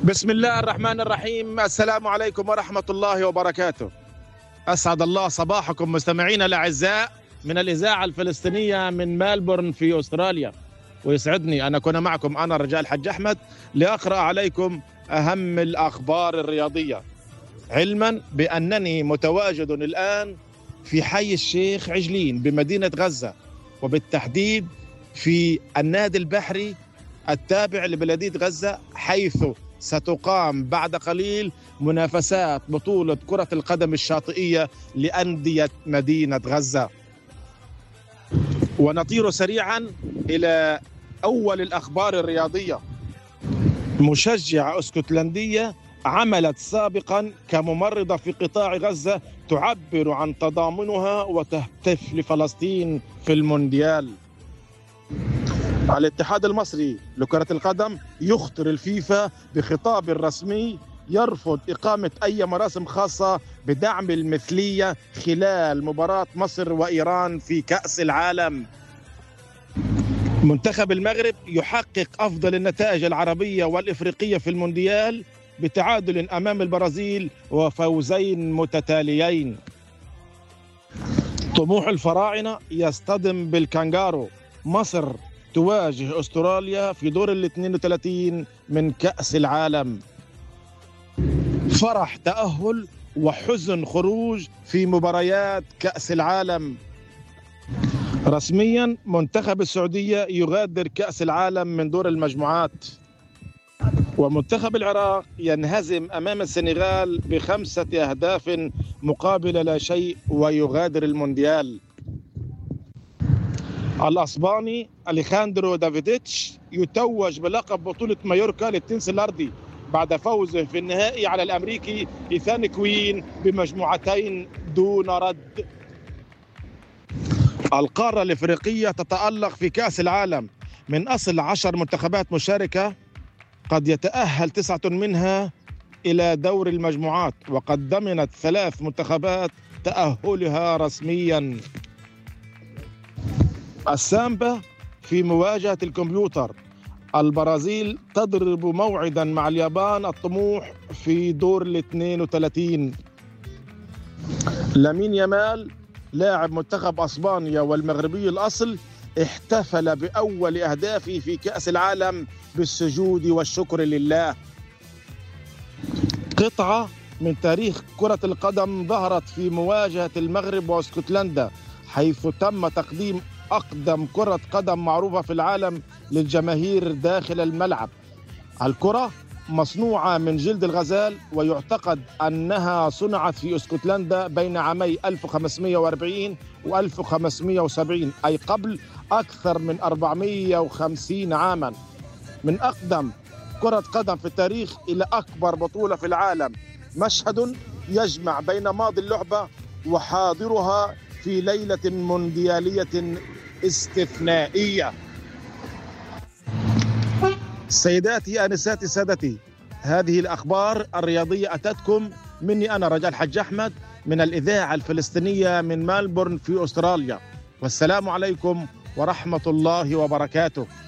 بسم الله الرحمن الرحيم. السلام عليكم ورحمة الله وبركاته. أسعد الله صباحكم مستمعينا الأعزاء من الإذاعة الفلسطينية من ملبورن في أستراليا، ويسعدني أن أكون معكم أنا رجاء الحج أحمد لأقرأ عليكم أهم الأخبار الرياضية، علما بأنني متواجد الآن في حي الشيخ عجلين بمدينة غزة، وبالتحديد في النادي البحري التابع لبلدية غزة، حيث ستقام بعد قليل منافسات بطولة كرة القدم الشاطئية لأندية مدينة غزة. ونطير سريعا إلى أول الأخبار الرياضية. مشجعة اسكتلندية عملت سابقا كممرضة في قطاع غزة تعبر عن تضامنها وتهتف لفلسطين في المونديال. الاتحاد المصري لكرة القدم يخطر الفيفا بخطاب رسمي يرفض إقامة أي مراسم خاصة بدعم المثلية خلال مباراة مصر وإيران في كأس العالم. منتخب المغرب يحقق أفضل النتائج العربية والإفريقية في المونديال بتعادل أمام البرازيل وفوزين متتاليين. طموح الفراعنة يصطدم بالكانجارو. مصر تواجه أستراليا في دور ال 32 من كأس العالم. فرح تأهل وحزن خروج في مباريات كأس العالم. رسميا منتخب السعودية يغادر كأس العالم من دور المجموعات. ومنتخب العراق ينهزم أمام السنغال ب5 أهداف مقابل لا شيء ويغادر المونديال. الأسباني أليخاندرو دافيديتش يتوج بلقب بطولة مايوركا للتنس الأرضي بعد فوزه في النهائي على الأمريكي إيثان كوين بمجموعتين دون رد. القارة الإفريقية تتألق في كأس العالم. من أصل 10 منتخبات مشاركة قد يتأهل 9 منها إلى دور المجموعات، وقد ضمنت 3 منتخبات تأهلها رسميا. السامبا في مواجهة الكمبيوتر. البرازيل تضرب موعدا مع اليابان الطموح في دور ال 32. لامين يامال لاعب منتخب أسبانيا والمغربي الأصل احتفل بأول أهدافه في كأس العالم بالسجود والشكر لله. قطعة من تاريخ كرة القدم ظهرت في مواجهة المغرب واسكتلندا، حيث تم تقديم أقدم كرة قدم معروفة في العالم للجماهير داخل الملعب. الكرة مصنوعة من جلد الغزال، ويعتقد أنها صنعت في اسكتلندا بين عامي 1540 و 1570، أي قبل أكثر من 450 عاما. من أقدم كرة قدم في التاريخ إلى أكبر بطولة في العالم، مشهد يجمع بين ماضي اللعبة وحاضرها في ليلة مونديالية استثنائية. سيداتي آنساتي سادتي، هذه الأخبار الرياضية أتتكم مني أنا رجاء الحج أحمد من الإذاعة الفلسطينية من ملبورن في أستراليا، والسلام عليكم ورحمة الله وبركاته.